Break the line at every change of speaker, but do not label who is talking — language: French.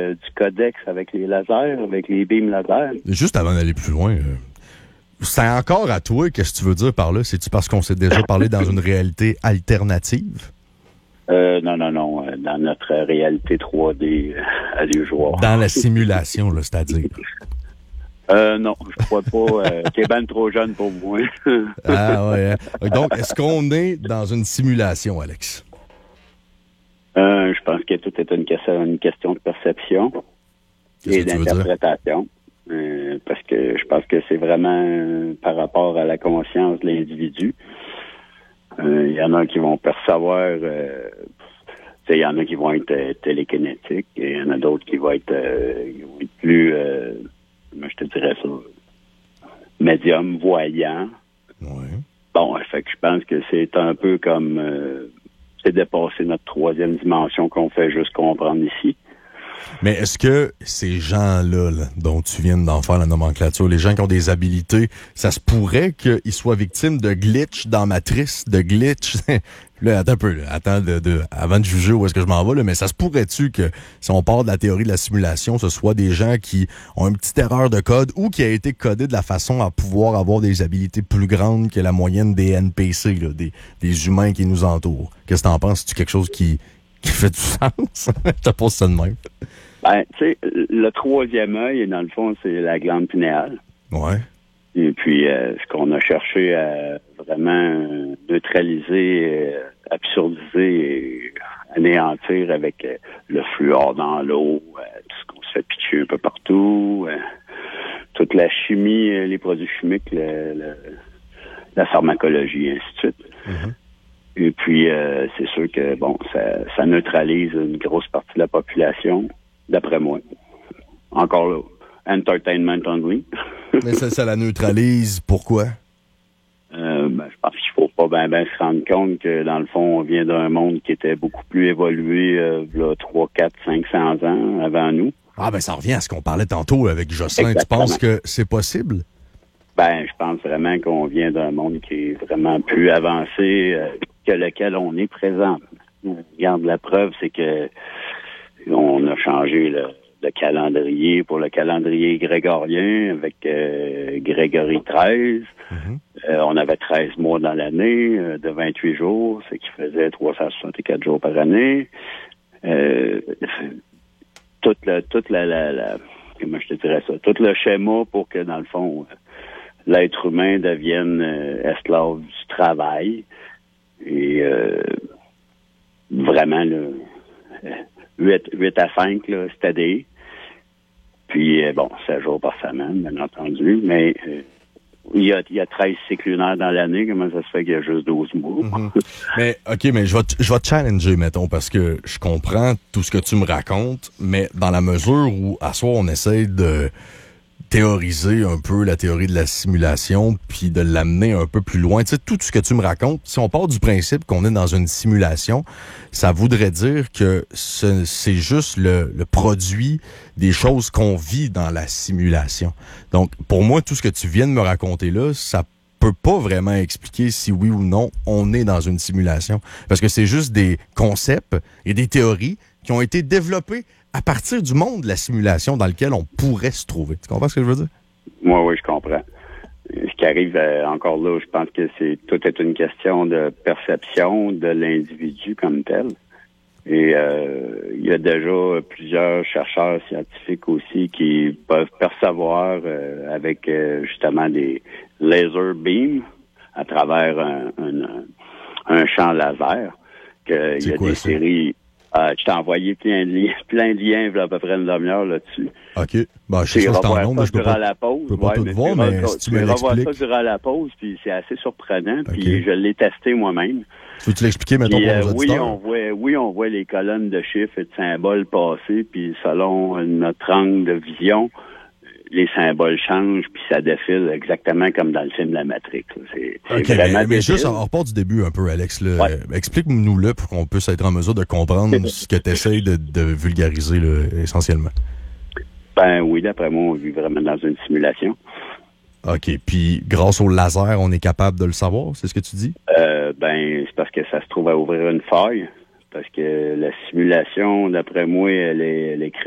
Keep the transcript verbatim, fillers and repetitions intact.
euh, du codex avec les lasers, avec les beams laser.
Juste avant d'aller plus loin, euh, c'est encore à toi, qu'est-ce que tu veux dire par là? C'est-tu parce qu'on s'est déjà parlé dans une réalité alternative?
Euh, non, non, non. Dans notre réalité trois D à deux jours.
Dans la simulation, là, c'est-à-dire.
Euh, non, je crois pas. Euh, t'es ben trop jeune pour moi.
Ah ouais. Hein? Donc, est-ce qu'on est dans une simulation, Alex?
Euh, je pense que tout est une question, une question de perception et d'interprétation. Euh, parce que je pense que c'est vraiment euh, par rapport à la conscience de l'individu. Il euh, y en a qui vont percevoir, euh, il y en a qui vont être euh, télékinétiques, et il y en a d'autres qui vont être, euh, qui vont être plus, euh, je te dirais ça, médium, voyant.
Ouais.
Bon, fait que je pense que c'est un peu comme, euh, c'est dépasser notre troisième dimension qu'on fait juste comprendre ici.
Mais est-ce que ces gens-là, là, dont tu viens d'en faire la nomenclature, les gens qui ont des habilités, ça se pourrait qu'ils soient victimes de glitch dans Matrice, de glitch? Là, attends un peu, là, attends, de, de, avant de juger où est-ce que je m'en vais, là, mais ça se pourrait-tu que, si on part de la théorie de la simulation, ce soit des gens qui ont une petite erreur de code ou qui a été codé de la façon à pouvoir avoir des habilités plus grandes que la moyenne des N P C, là, des, des humains qui nous entourent? Qu'est-ce que t'en penses? C'est-tu quelque chose qui... qui fait du sens? Je te pose ça de même.
Ben, tu sais, le troisième œil, dans le fond, c'est la glande pinéale.
Ouais.
Et puis, euh, ce qu'on a cherché à vraiment euh, neutraliser, euh, absurdiser et anéantir avec euh, le fluor dans l'eau, euh, tout ce qu'on se fait pitcher un peu partout, euh, toute la chimie, euh, les produits chimiques, le, le, la pharmacologie, et ainsi de suite. Mm-hmm. Et puis, euh, c'est sûr que, bon, ça, ça neutralise une grosse partie de la population, d'après moi. Encore là, entertainment only.
Mais ça, ça la neutralise, pourquoi?
Euh, ben, je pense qu'il faut pas ben, ben se rendre compte que, dans le fond, on vient d'un monde qui était beaucoup plus évolué, euh, là, trois, quatre, cinq cents ans avant nous.
Ah, ben, ça revient à ce qu'on parlait tantôt avec Jocelyn. Exactement. Tu penses que c'est possible?
Ben, je pense vraiment qu'on vient d'un monde qui est vraiment plus avancé euh, que lequel on est présent. Regarde, la preuve, c'est que on a changé le, le calendrier pour le calendrier grégorien avec euh, Grégory treize. Mm-hmm. Euh, on avait treize mois dans l'année euh, de vingt-huit jours, ce qui faisait trois cent soixante-quatre jours par année. Euh, toute la, toute la, la, la, comment je te dirais ça, tout le schéma pour que, dans le fond, euh, l'être humain devienne euh, esclave du travail. Et euh, vraiment, là, huit à cinq, là, c'est-à-dire. Puis, euh, bon, sept jours par semaine, bien entendu. Mais euh, il, y a, il y a treize cycles lunaires dans l'année. Comment ça se fait qu'il y a juste douze mois? Mm-hmm.
Mais, OK, mais je vais, te, je vais te challenger, mettons, parce que je comprends tout ce que tu me racontes, mais dans la mesure où, à soi, on essaie de théoriser un peu la théorie de la simulation puis de l'amener un peu plus loin. Tu sais, tout ce que tu me racontes, si on part du principe qu'on est dans une simulation, ça voudrait dire que ce, c'est juste le, le produit des choses qu'on vit dans la simulation. Donc, pour moi, tout ce que tu viens de me raconter là, ça peut pas vraiment expliquer si oui ou non on est dans une simulation. Parce que c'est juste des concepts et des théories qui ont été développés à partir du monde de la simulation dans lequel on pourrait se trouver. Tu comprends ce que je veux dire?
Moi, oui, je comprends. Ce qui arrive euh, encore là, je pense que c'est tout est une question de perception de l'individu comme tel. Et euh, il y a déjà plusieurs chercheurs scientifiques aussi qui peuvent percevoir euh, avec euh, justement des laser beams à travers un, un, un champ laser qu'il y a des ça? séries. Euh, je t'ai envoyé plein de liens, plein de liens, il y a à peu près une demi-heure là-dessus.
OK. Bon, je sais que c'est en nombre, mais je peux pas,
la pause.
je peux pas
ouais,
tout
mais
voir, mais si tu me l'expliques.
ça durant la pause, puis c'est assez surprenant,
okay.
Puis je l'ai testé moi-même.
Tu veux-tu l'expliquer, mettons,
puis,
pour
euh,
nos
oui,
auditeurs?
on voit, oui, on voit les colonnes de chiffres et de symboles passer, puis selon notre angle de vision, les symboles changent, puis ça défile exactement comme dans le film La Matrix. C'est, c'est
okay,
vraiment
mais, mais juste, on repart du début un peu, Alex. Là.
Ouais.
Explique-nous-le pour qu'on puisse être en mesure de comprendre ce que tu essaies de, de vulgariser là, essentiellement.
Ben oui, d'après moi, on vit vraiment dans une simulation.
OK. Puis, grâce au laser, on est capable de le savoir, c'est ce que tu dis?
Euh, ben, c'est parce que ça se trouve à ouvrir une faille. Parce que la simulation, d'après moi, elle est, elle est créée